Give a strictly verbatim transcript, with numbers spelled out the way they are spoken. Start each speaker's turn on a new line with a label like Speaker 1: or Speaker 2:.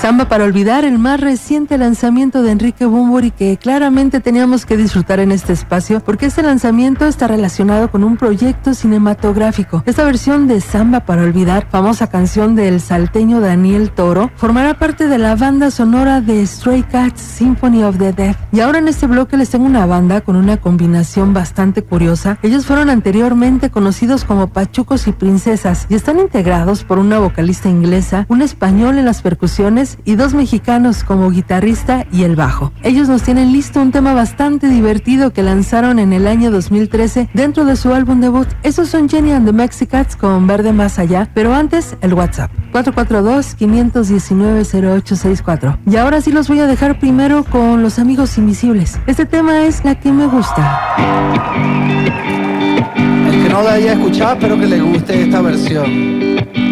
Speaker 1: Samba para olvidar, el más reciente lanzamiento de Enrique Bunbury, que claramente teníamos que disfrutar en este espacio, porque este lanzamiento está relacionado con un proyecto cinematográfico. Esta versión de Samba para olvidar, famosa canción del salteño Daniel Toro, formará parte de la banda sonora de Stray Cats Symphony of the Deaf. Y ahora en este bloque les tengo una banda con una combinación bastante curiosa. Ellos fueron anteriormente conocidos como Pachucos y Princesas y están integrados por una vocalista inglesa, un español en las percusiones y dos mexicanos como guitarrista y el bajo. Ellos nos tienen listo un tema bastante divertido que lanzaron en el año dos mil trece dentro de su álbum debut. Esos son Jenny and the Mexicats con Verde Más Allá, pero antes el WhatsApp cuatro cuatro dos, cinco uno nueve, cero ocho seis cuatro. Y ahora sí los voy a dejar primero con Los Amigos Invisibles. Este tema es La que me gusta.
Speaker 2: El que no la haya escuchado, espero que le guste esta versión.